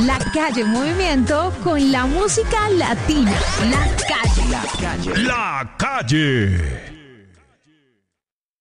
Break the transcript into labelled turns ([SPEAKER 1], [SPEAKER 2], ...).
[SPEAKER 1] La calle en movimiento con la música latina. La calle.
[SPEAKER 2] La calle.